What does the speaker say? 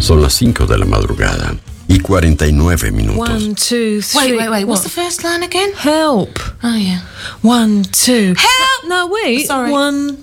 Son las 5 de la madrugada y 49 minutos. 1, 2, 3. Wait. What's the first line again? Help. Oh, yeah. 1, 2. Help! No, wait. Sorry. 1,